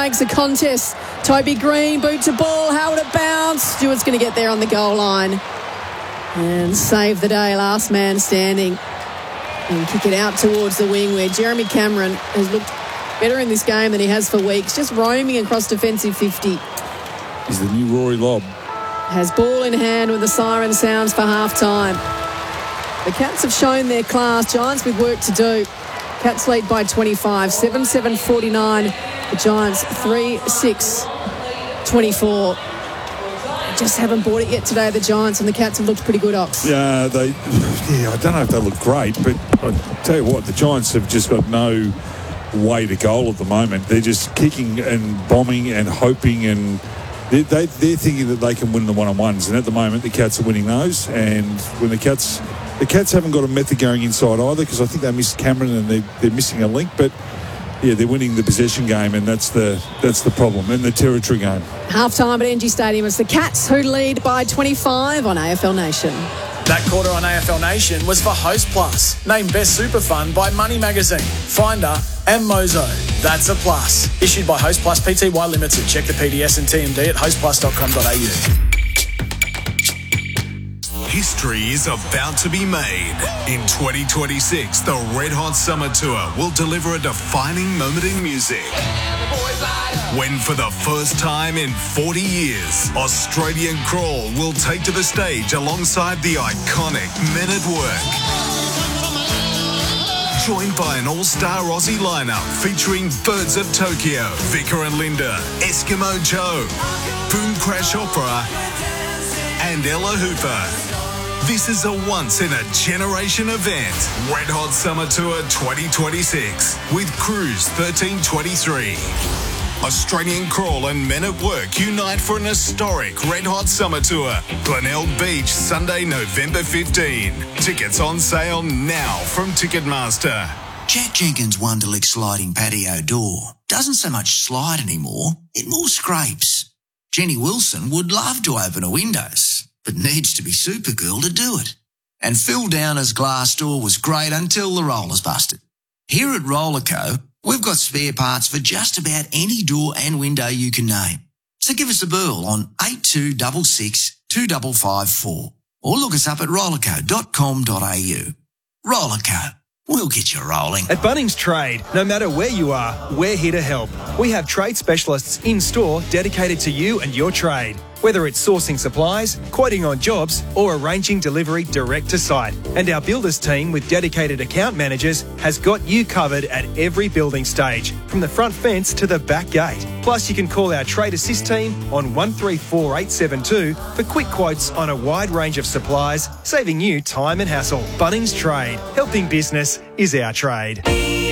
makes a contest. Toby Green, boot to ball. How would it bounce? Stewart's going to get there on the goal line and save the day. Last man standing. And kick it out towards the wing where Jeremy Cameron has looked better in this game than he has for weeks. Just roaming across defensive 50. He's the new Rory Lobb. Has ball in hand when the siren sounds for half-time. The Cats have shown their class. Giants with work to do. Cats lead by 25. 7-7-49. The Giants 3-6-24. Just haven't bought it yet today, the Giants, and the Cats have looked pretty good, Ox. Yeah, I don't know if they look great, but I tell you what, the Giants have just got no way to goal at the moment. They're just kicking and bombing and hoping, and they're thinking that they can win the one-on-ones, and at the moment the Cats are winning those. And when the Cats haven't got a method going inside either, because I think they missed Cameron and they're missing a link, but yeah, they're winning the possession game, and that's the problem, and the territory game. Half-time at NG Stadium. It's the Cats who lead by 25 on AFL Nation. That quarter on AFL Nation was for Host Plus, named Best Super Fund by Money Magazine, Finder and Mozo. That's a plus. Issued by Host Plus Pty Limited. Check the PDS and TMD at hostplus.com.au. History is about to be made. In 2026, the Red Hot Summer Tour will deliver a defining moment in music. When for the first time in 40 years, Australian Crawl will take to the stage alongside the iconic Men at Work. Joined by an all-star Aussie lineup featuring Birds of Tokyo, Vicar and Linda, Eskimo Joe, Boom Crash Opera, and Ella Hooper. This is a once-in-a-generation event. Red Hot Summer Tour 2026 with Cruise 1323. Australian Crawl and Men at Work unite for an historic Red Hot Summer Tour. Glenelg Beach, Sunday, November 15. Tickets on sale now from Ticketmaster. Jack Jenkins' Wonderlick sliding patio door doesn't so much slide anymore, it more scrapes. Jenny Wilson would love to open her windows, but needs to be Supergirl to do it. And Phil Downer's glass door was great until the rollers busted. Here at Rollerco, we've got spare parts for just about any door and window you can name. So give us a burl on 8266 2554 or look us up at rollerco.com.au. Rollerco. We'll get you rolling. At Bunnings Trade, no matter where you are, we're here to help. We have trade specialists in store dedicated to you and your trade. Whether it's sourcing supplies, quoting on jobs, or arranging delivery direct to site. And our builders team with dedicated account managers has got you covered at every building stage, from the front fence to the back gate. Plus, you can call our Trade Assist team on 134872 for quick quotes on a wide range of supplies, saving you time and hassle. Bunnings Trade. Helping business is our trade.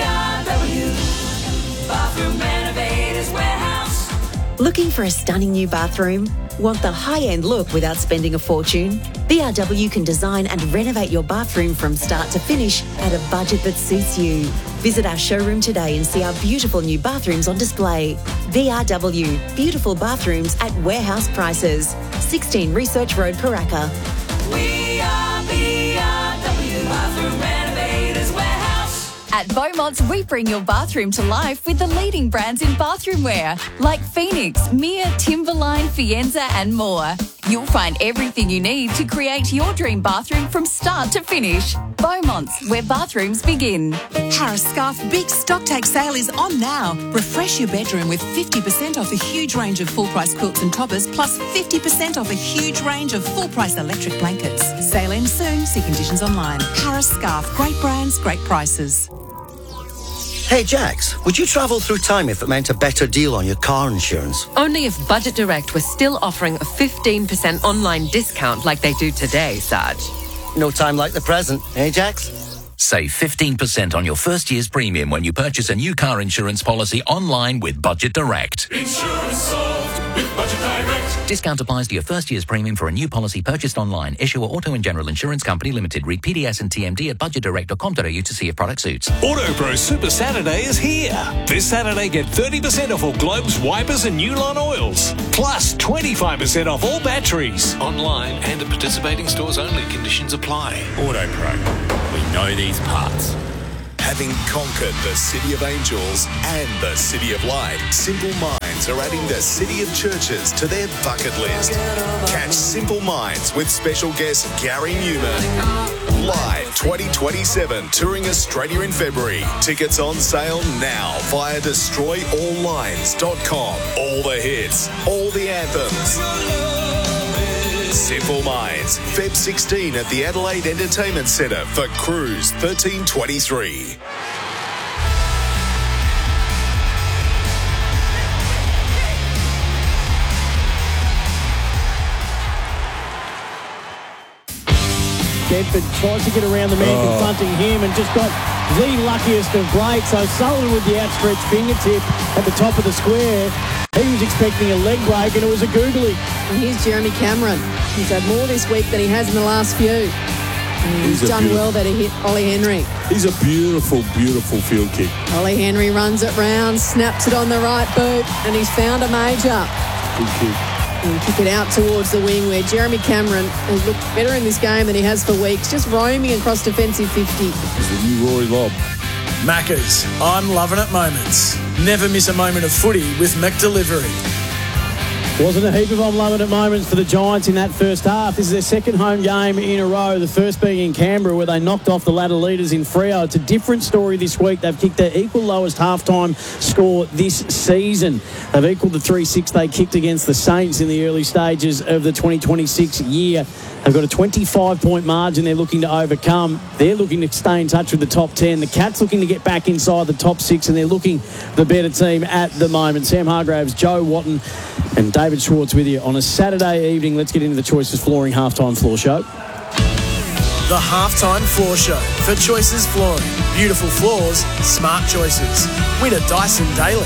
Looking for a stunning new bathroom? Want the high-end look without spending a fortune? BRW can design and renovate your bathroom from start to finish at a budget that suits you. Visit our showroom today and see our beautiful new bathrooms on display. BRW, beautiful bathrooms at warehouse prices. 16 Research Road, Paraka. We are BRW Bathroom Renovators Warehouse. At Beaumont's, we bring your bathroom to life with the leading brands in bathroom wear, like Phoenix, Mia, Timberline, Fienza and more. You'll find everything you need to create your dream bathroom from start to finish. Beaumont's, where bathrooms begin. Harris Scarf Big Stock Take Sale is on now. Refresh your bedroom with 50% off a huge range of full-price quilts and toppers, plus 50% off a huge range of full-price electric blankets. Sale ends soon. See conditions online. Harris Scarf. Great brands, great prices. Hey Jax, would you travel through time if it meant a better deal on your car insurance? Only if Budget Direct was still offering a 15% online discount like they do today, Saj. No time like the present, eh Jax? Save 15% on your first year's premium when you purchase a new car insurance policy online with Budget Direct. Insurance solved with Budget Direct. Discount applies to your first year's premium for a new policy purchased online. Issuer Auto and General Insurance Company Limited. Read PDS and TMD at budgetdirect.com.au to see if product suits. AutoPro Super Saturday is here. This Saturday, get 30% off all globes, wipers and Newline oils. Plus 25% off all batteries. Online and at participating stores only. Conditions apply. AutoPro. We know these parts. Having conquered the City of Angels and the City of Light, Simple Minds Minds are adding the City of Churches to their bucket list. Catch Simple Minds with special guest Gary Newman. Live 2027, touring Australia in February. Tickets on sale now via destroyalllines.com. All the hits, all the anthems. Simple Minds, Feb 16 at the Adelaide Entertainment Centre for Cruise 1323. Bedford tries to get around the man confronting him and just got the luckiest of breaks. So Sullivan with the outstretched fingertip at the top of the square. He was expecting a leg break and it was a googly. And here's Jeremy Cameron. He's had more this week than he has in the last few. And he's done well there to hit Ollie Henry. He's a beautiful, beautiful field kick. Ollie Henry runs it round, snaps it on the right boot, and he's found a major. Good kick. And kick it out towards the wing where Jeremy Cameron has looked better in this game than he has for weeks, just roaming across defensive 50. It's the new Rory Lobb. Maccas, I'm loving it moments. Never miss a moment of footy with McDelivery. Wasn't a heap of I'm loving it moments for the Giants in that first half. This is their second home game in a row, the first being in Canberra where they knocked off the ladder leaders in Freo. It's a different story this week. They've kicked their equal lowest halftime score this season. They've equalled the 3-6 they kicked against the Saints in the early stages of the 2026 year. They've got a 25-point margin they're looking to overcome. They're looking to stay in touch with the top 10. The Cats looking to get back inside the top 6, and they're looking the better team at the moment. Sam Hargraves, Joe Watton and David Schwartz with you on a Saturday evening. Let's get into the Choices Flooring Halftime Floor Show. The Halftime Floor Show for Choices Flooring. Beautiful floors, smart choices. Winner Dyson Daily.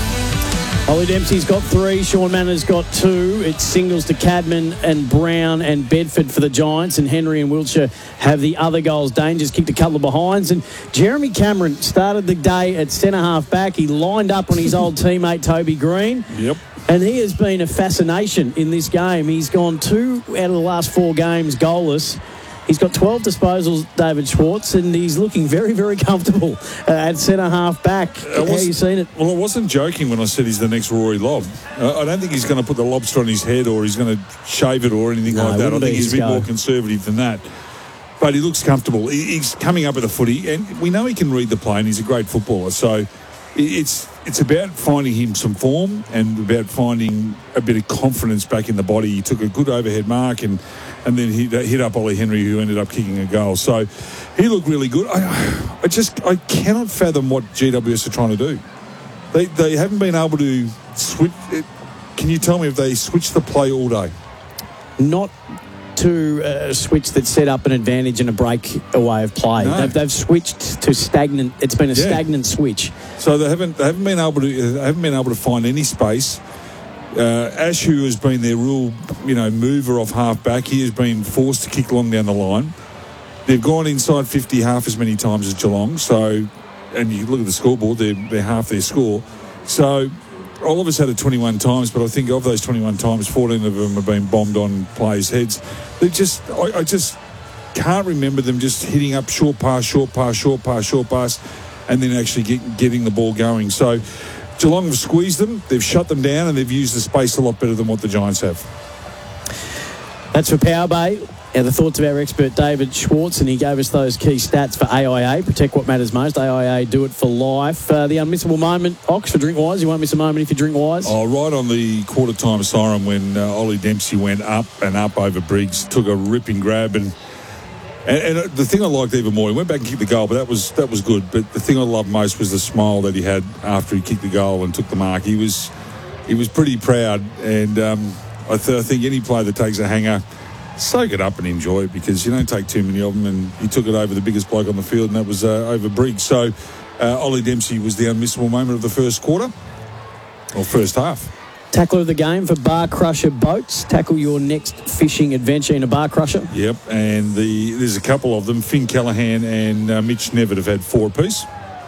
Ollie Dempsey's got 3. Sean Mannor's got 2. It's singles to Cadman and Brown and Bedford for the Giants, and Henry and Wiltshire have the other goals. Danger's kicked a couple of behinds, and Jeremy Cameron started the day at centre-half back. He lined up on his old teammate Toby Green. Yep. And he has been a fascination in this game. He's gone 2 out of the last 4 games goalless. He's got 12 disposals, David Schwartz, and he's looking very, very comfortable at centre-half back. How have you seen it? Well, I wasn't joking when I said he's the next Rory Lobb. I don't think he's going to put the lobster on his head or he's going to shave it or anything like that. I think he's a bit more conservative than that. But he looks comfortable. He's coming up with the footy, and we know he can read the play, and he's a great footballer. So it's about finding him some form and about finding a bit of confidence back in the body. He took a good overhead mark and then he hit up Ollie Henry, who ended up kicking a goal. So he looked really good. I cannot fathom what GWS are trying to do. They haven't been able to switch. Can you tell me if they switched the play all day? Not to a switch that set up an advantage and a breakaway of play. No. They've switched to stagnant. It's been a stagnant switch. So they haven't been able to find any space. Ash, who has been their real mover off half back, he has been forced to kick long down the line. They've gone inside 50 half as many times as Geelong. So, and you look at the scoreboard, they're half their score. So Oliver's had it 21 times, but I think of those 21 times, 14 of them have been bombed on players' heads. I just can't remember them just hitting up short pass, and then actually getting the ball going. So Geelong have squeezed them, they've shut them down, and they've used the space a lot better than what the Giants have. That's for Power Bay. Now, the thoughts of our expert David Schwartz, and he gave us those key stats for AIA. Protect what matters most. AIA, do it for life. The unmissable moment, Ox, for Drink Wise. You won't miss a moment if you drink Wise. Oh, right on the quarter-time siren when Ollie Dempsey went up and up over Briggs, took a ripping grab, and the thing I liked even more, he went back and kicked the goal, but that was good. But the thing I loved most was the smile that he had after he kicked the goal and took the mark. He was pretty proud, and I think any player that takes a hanger, soak it up and enjoy it, because you don't take too many of them, and he took it over the biggest bloke on the field, and that was over Briggs. So Ollie Dempsey was the unmissable moment of the first quarter, or first half. Tackler of the game for Bar Crusher Boats. Tackle your next fishing adventure in a Bar Crusher. Yep, and there's a couple of them. Finn Callahan and Mitch Nevitt have had 4 apiece.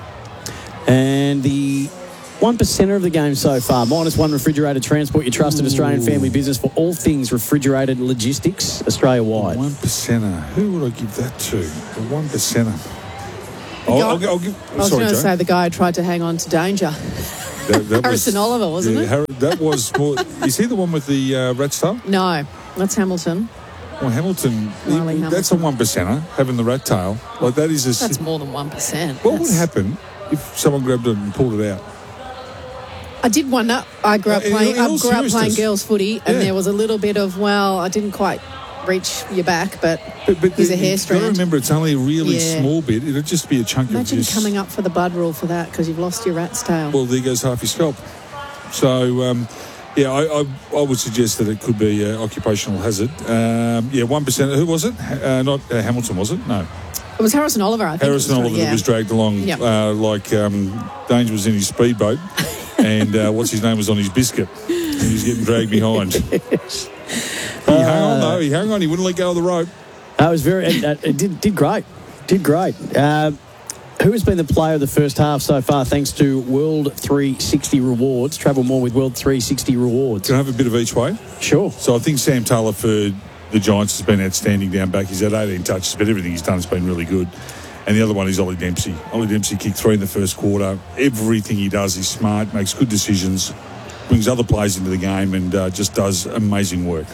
And the 1%er of the game so far. -1 Refrigerated Transport, your trusted Australian family business for all things refrigerated logistics, Australia-wide. 1%er. Who would I give that to? The 1%er. I was going to say the guy who tried to hang on to Danger. That Harrison Oliver, wasn't it? That was more. Is he the one with the rat's tail? No, that's Hamilton. Well, Hamilton, Riley that's a 1%er, having the rat tail. Like that is a. That's more than 1%. What would happen if someone grabbed it and pulled it out? I did wonder. I grew up playing. I grew up playing girls' footy, and Yeah. there was a little bit of I didn't quite reach your back, but here's a hair You've got to strand. remember, it's only a really Yeah. small bit. It'll just be a chunk Imagine of just. coming up for the bud rule for that because you've lost your rat's tail. Well, there goes half your scalp. So, yeah, I would suggest that it could be an occupational hazard. 1%. Who was it? Not Hamilton, was it? No. It was Harrison Oliver, I think. Harrison it was, Oliver that was dragged along Yep. like Danger was in his speedboat and what's his name was on his biscuit. And he was getting dragged behind. He hung on, though. He hung on. He wouldn't let go of the rope. It was very. It did great. Did great. Who has been the player of the first half so far thanks to World 360 rewards? Travel more with World 360 rewards. Can I have a bit of each way? Sure. So I think Sam Taylor for the Giants has been outstanding down back. He's had 18 touches, but everything he's done has been really good. And the other one is Ollie Dempsey. Ollie Dempsey kicked 3 in the first quarter. Everything he does is smart, makes good decisions, brings other players into the game and just does amazing work.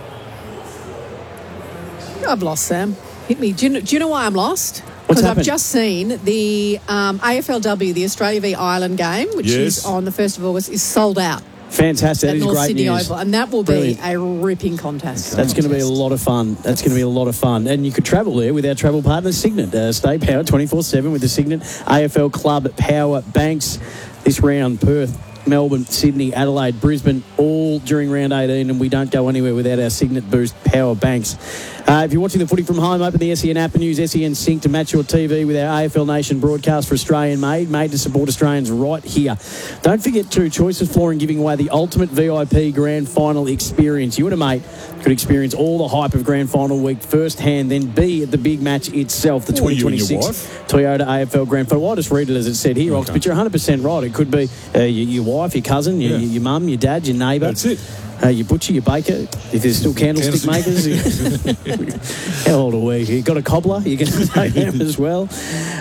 I've lost, Sam. Hit me. Do you know why I'm lost? What's Because I've happened? just seen the AFLW, the Australia v Ireland game, which Yes. is on the 1st of August, is sold out. Fantastic. That at is North great Sydney news. Oval, and that will Brilliant. be a ripping contest. That's going to be a lot of fun. That's going to be a lot of fun. And you could travel there with our travel partner, Signet. Stay powered 24/7 with the Signet AFL Club Power Banks. This round, Perth, Melbourne, Sydney, Adelaide, Brisbane, all during round 18, and we don't go anywhere without our Signet Boost Power Banks. If you're watching the footy from home, open the SEN app and use SEN Sync to match your TV with our AFL Nation broadcast for Australian made to support Australians right here. Don't forget to Choices Flooring giving away the ultimate VIP Grand Final experience. You and a mate could experience all the hype of Grand Final week firsthand, then be at the big match itself, the Or you and your 2026 Toyota AFL Grand Final. I'll just read it as it said here, Ox, but you're 100% right. It could be your wife, your cousin, your mum, your dad, your neighbour. That's it. Your butcher, your baker, if there's still candlestick makers. How old are we? You got a cobbler? You can take them as well.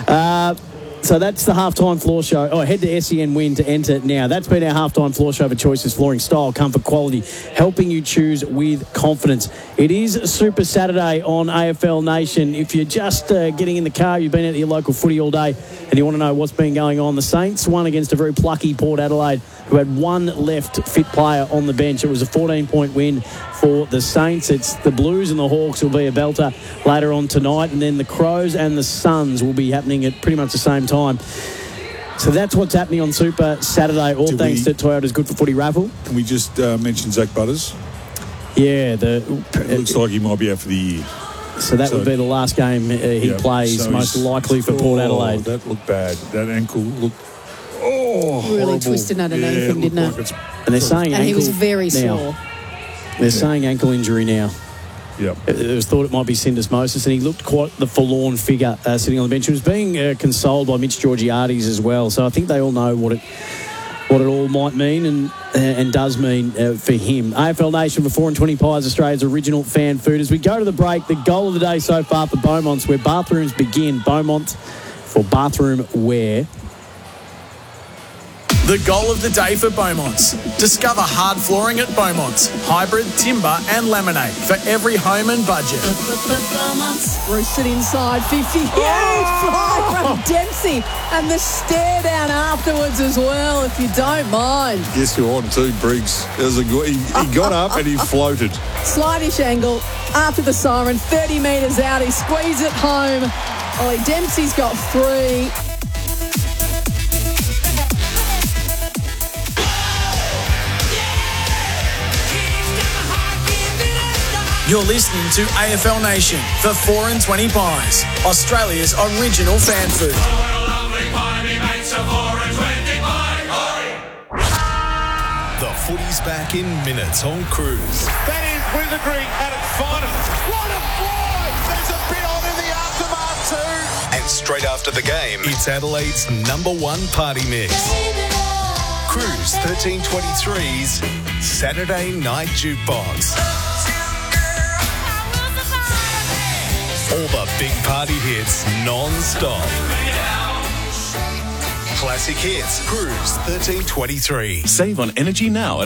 So that's the halftime floor show. Oh, head to SEN Win to enter now. That's been our halftime floor show for Choices Flooring. Style, comfort, quality, helping you choose with confidence. It is Super Saturday on AFL Nation. If you're just getting in the car, you've been at your local footy all day, and you want to know what's been going on, the Saints won against a very plucky Port Adelaide, who had one left fit player on the bench. It was a 14-point win for the Saints. It's the Blues and the Hawks will be a belter later on tonight, and then the Crows and the Suns will be happening at pretty much the same time. So that's what's happening on Super Saturday, all thanks to Toyota's Good for Footy raffle. Can we just mention Zach Butters? Yeah, It looks like he might be out for the year. So that would be the last game he plays, so most he's- likely for Port Adelaide. That looked bad. That ankle looked Really horrible. twisted underneath him, didn't it? And they're saying And ankle he was very now. sore. They're saying ankle injury now. Yep. It was thought it might be syndesmosis, and he looked quite the forlorn figure sitting on the bench. He was being consoled by Mitch Georgiades as well. So I think they all know what it all might mean and does mean for him. AFL Nation for 4 and 20 Pies, Australia's original fan food. As we go to the break, the goal of the day so far for Beaumont's, where bathrooms begin. Beaumont for bathroom wear. The goal of the day for Beaumont's. Discover hard flooring at Beaumont's. Hybrid, timber and laminate for every home and budget. Roosted inside 50. Huge fly from Dempsey. And the stare down afterwards as well, if you don't mind. Yes, you're on too, Briggs. He got up and he floated. Slightish angle after the siren, 30 metres out. He squeezed it home. Ollie Dempsey's got 3. You're listening to AFL Nation for 4 and 20 Pies, Australia's original fan food. The footy's back in minutes on Cruise. That is Wintergreen at its finest. What a fly! There's a bit on in the aftermath too. And straight after the game, it's Adelaide's #1 party mix. Cruise 1323's Saturday Night Jukebox. All the big party hits non-stop. Classic Hits, Cruise 1323. Save on energy now